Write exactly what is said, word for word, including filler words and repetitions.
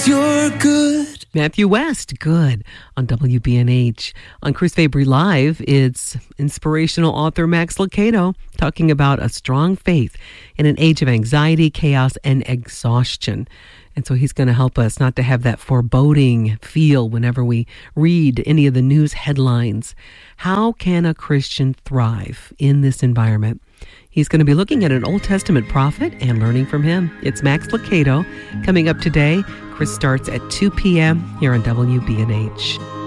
'cause you're good. Matthew West, good, on W B N H. On Chris Fabry Live, it's inspirational author Max Lucado talking about a strong faith in an age of anxiety, chaos, and exhaustion. And so he's going to help us not to have that foreboding feel whenever we read any of the news headlines. How can a Christian thrive in this environment? He's going to be looking at an Old Testament prophet and learning from him. It's Max Lucado coming up today. Chris starts at two p.m. here on W B N H.